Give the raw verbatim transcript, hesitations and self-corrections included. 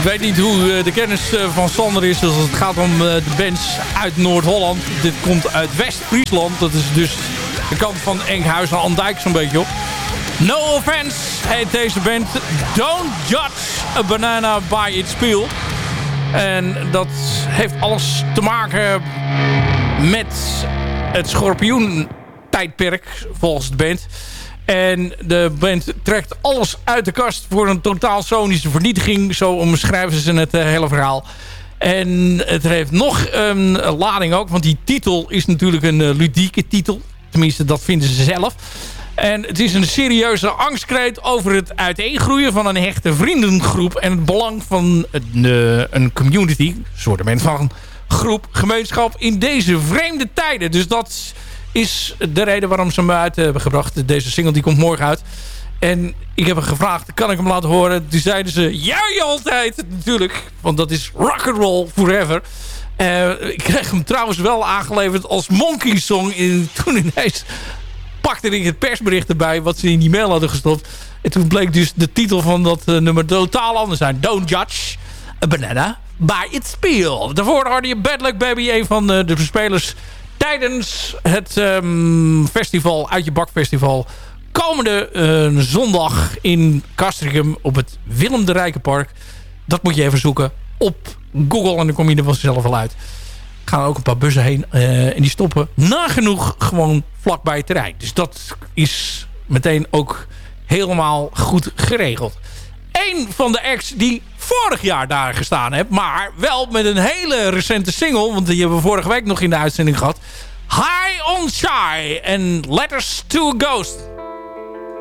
Ik weet niet hoe de kennis van Sander is als het gaat om de bands uit Noord-Holland. Dit komt uit West-Friesland. Dat is dus de kant van Enkhuizen aan Dijk zo'n beetje op. No Offense heet deze band. Don't judge a banana by its peel. En dat heeft alles te maken met het Schorpioen-tijdperk volgens de band. En de band trekt alles uit de kast voor een totaal sonische vernietiging. Zo omschrijven ze het uh, hele verhaal. En het heeft nog een lading ook. Want die titel is natuurlijk een uh, ludieke titel. Tenminste, dat vinden ze zelf. En het is een serieuze angstkreet over het uiteengroeien van een hechte vriendengroep. En het belang van een, uh, een community. Een soort van groep, gemeenschap in deze vreemde tijden. Dus dat is de reden waarom ze hem uit hebben gebracht. Deze single die komt morgen uit. En ik heb hem gevraagd, kan ik hem laten horen? Toen zeiden ze, ja, je altijd, natuurlijk. Want dat is rock'n'roll forever. Uh, ik kreeg hem trouwens wel aangeleverd als Monkey Song. In, toen ineens pakte ik het persbericht erbij, wat ze in die mail hadden gestopt. En toen bleek dus de titel van dat uh, nummer totaal anders zijn. Don't judge a banana by its peel. Daarvoor hoorde je Bad Luck Baby, een van de, de spelers tijdens het um, festival, Uit Je Bak Festival. Komende uh, zondag in Castricum op het Willem de Rijkenpark. Dat moet je even zoeken op Google en dan kom je er vanzelf wel uit. Er gaan ook een paar bussen heen uh, en die stoppen nagenoeg gewoon vlakbij het terrein. Dus dat is meteen ook helemaal goed geregeld. Eén van de acts die vorig jaar daar gestaan heeft, maar wel met een hele recente single, want die hebben we vorige week nog in de uitzending gehad. High on Shy en Letters to a Ghost.